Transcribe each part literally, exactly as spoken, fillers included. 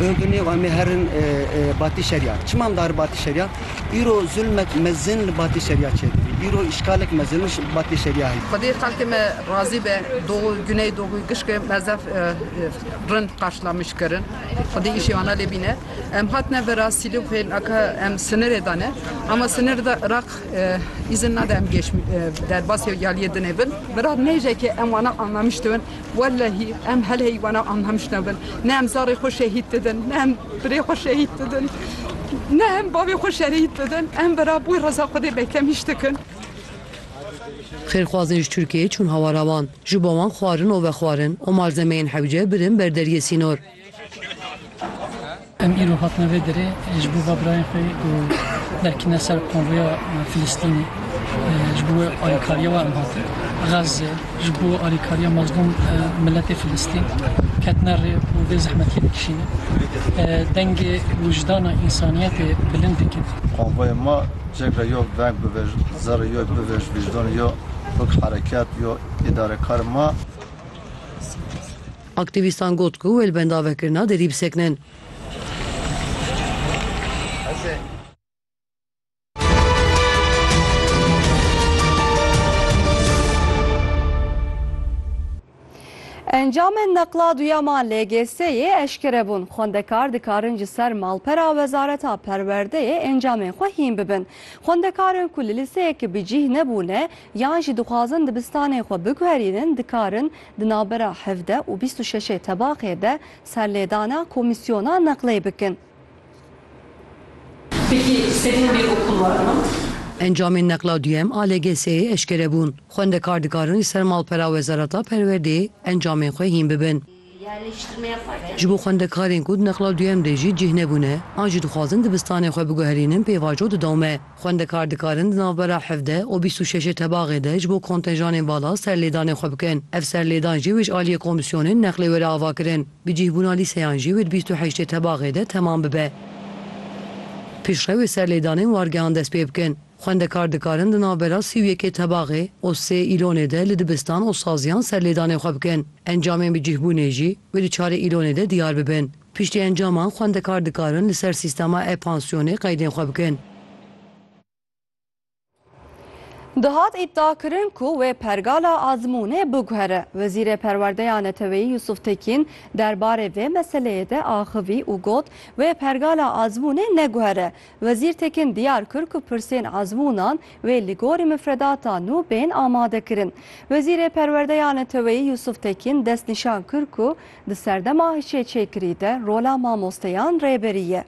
öldüğünü ve meherin batı şeria. Çimam dar batı şeria. İro zulmek mezin batı şeria çedi. İro işgalek mezin batı şeria. Kadir halkime razı be doğu güney doğu kışkı mezef rın karşılamış kırın. Kadir işi ana lebine. Em hatne vera silu fel aka em sınır edane. Ama sınırda Irak izin nadem geç derbasya yaliyedin evin. Vera neyce ki em ana anlamıştın. Vallahi em hele bana anlamıştın. Ne em zarı hoş şehit dedin. Ne em bire hoş şehit dedin. Ne em babi hoş şehit dedin. Em vera bu rıza Kadir beklemiştik. Xêrxwazên ji Tirkiyeyê çûn hawaravan. Ji bo wan xwarin û vexwarin û malzemeyên hewce birin ber deriyê Sînor. Em îro hatine vê derê ji bo babrayên xwe û derkîne ser konvoya Filistînê ji bo alîkariya wan em hatin. Gazze ji bo alîkariya mazlûm milletê Filistîn ketine rê û vê zehmetiyê dikişîne. Dengê wijdana însaniyetê bilind dikin. Konvoya ma cekra yo veng biver zarı yo biver vicdanı yo huk harekat yo idarekar ma. Aktivîstan got ku elbenda vekirina derî bisekinin. Encamên neqla duyama L G S'yê eşkere bûn. Xwendekar dikarin ji ser malpera Wezareta Perwerdeyê encamên xwe hîn bibin. Xwendekarên ku li liseyekî bicih nebûne yan jî dixwazin dibistanên xwe biguherînin dikarin di navbera hevde û bîst û şeşê tebaqê de serlêdana komisyona neqlê bikin. Peki senin bir okul var mı? Encamên neqla duyem a L G S'yê eşkere bûn. Xwendekar dikarin ji ser malpera Wezareta Perwerdeyê encamên xwe hîn bibin. Ji bo xwendekarên ku di neqla duyem de jî cih nebûne, an jî dixwazin dibistanên xwe biguherînin pêvajo didome. Xwendekar dikarin di navbera hevde û bîst û şeşê tebaqê de ji bo kontenjanên bala serlêdanê xwe bikin. Ev serlêdan jî wê ji aliyê komisyonên neqlê were ava kirin. Bicihbûna lîseyan jî wê di bîst û heştê tebaqê de temam bibe. Pîşrevê serlêdanên wargehan dest pê bikin. Xwendekar dikarin di navbera sî û yekê tebaqê û sê îlonê de li dibistan û saziyan serlêdanê xwe bikin. Encamên bicihbûnê jî wê di çarê îlonê de diyar bibin. Piştî encaman xwendekar dikarin li ser sîstema e-pansiyonê qeydên xwe bikin. Dihat iddia kirin ku wê pergala azmûnê biguhere. Wezîrê Perwerdeya Neteweyî Yusuf Tekin derbarê vê meseleyê de axivî û got wê pergala azmûnê neguhere. Wezîr Tekin diyar kir ku pirsên azmûnan wê li gorî mifredata nû bên amade kirin. Wezîrê Perwerdeya Neteweyî Yusuf Tekin destnîşan kir ku di serdema hişê çêkirî de rola mamosteyan rêberî ye.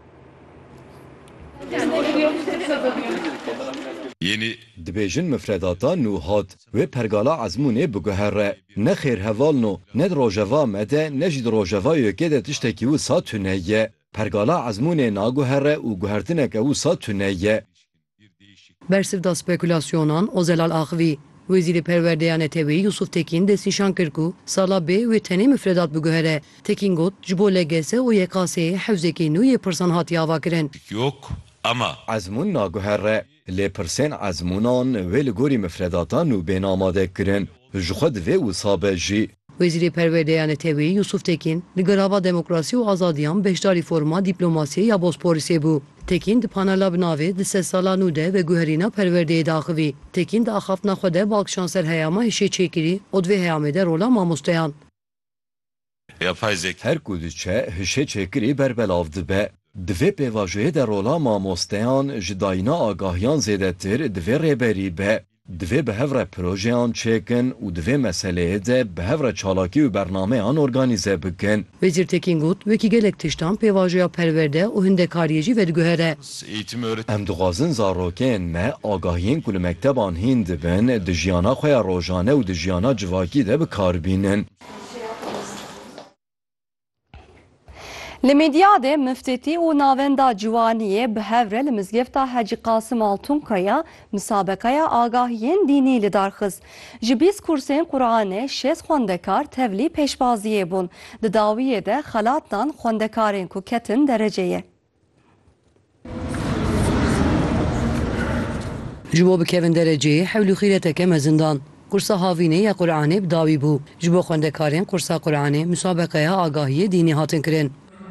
Yeni dibêjin mifredata nû hat wê pergala ezmûnê biguhere. Ne xêrhevalno, ne di rojeva me de, ne jî di rojevayekê de tiştekî wisa tune ye. Pergala ezmûnê naguhere û guhertineke wisa tune ye. Bersivda spekülasyonan Ozelal Axivî. Wezîrê Perwerdeya Neteweyî Yusuf Tekin destnîşan kir ku sala bê wê tenê mifredat biguhere. Tekin got ji bo L G S û Y K S'yê hewzekî nû yê pirsan hatiye ava kirin. Yok ama ezmûn naguhere. Lê pirsên ezmûnan wê li gorî mifredatan û bên amade kirin. Ji xwe divê wisa be jî. Wezîrê Perwerdeya Neteweyî Yusuf Tekin li gerava demokrasî û azadiyan beşdarî forma dîplomasiyê ya Bosporisê bû. Tekin di panela binavê di sed sala nû de veguherîna perwerdeyê de axivî. Tekin di axaftina xwe de balkişan ser heyama hişê çêkirî û divê heyamê de rola mamosteyan. Yapay zeka her ku diçe hişê çêkirî berbelav dibe. Divê pêvajoyê de rola mamosteyan ji dayîna agahiyan zêdetir divê rêberî be. Divê bi hev re projeyan çêkin û divê meseleyê de bi hev re çalakî û bernameyan organize bikin. Wezîr Tekin got wekî gelek tiştan pêvajoya perwerde û hindekariyê jî vediguhere. Em dixwazin zarokeyên me agahiyên ku li mekteban hîn dibin di jiyana xwe ya rojane û di jiyana civakî de bikarbînin. Li Midyadê müftetî û navenda ciwaniyê bi hev re li mizgefta Hacı Qasım Altunkaya misabeqeya agahiyên dînî li darxiz. Ji bîst kursên Qur'anê şêst xwendekar tevlî pêşbaziyê bûn. Di dawiyê de xelatdan xwendekarên ku ketin dereceyê. Ji bo bikevin dereceyê hewlî xîreteke mezindan. Kursa havînê ya Qur'anê bi dawî bû. Ji bo xwendekarên kursa Qur'anê misabeqeya agahiyê dînî hatin kirin.